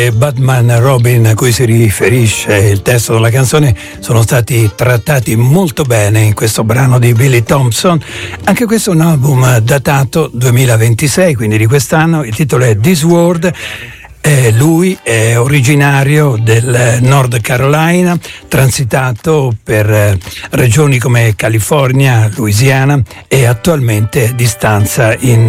Batman Robin a cui si riferisce il testo della canzone sono stati trattati molto bene in questo brano di Billy Thompson. Anche questo è un album datato 2026, quindi di quest'anno. Il titolo è This World. Lui è originario del North Carolina, transitato per regioni come California, Louisiana e attualmente di stanza in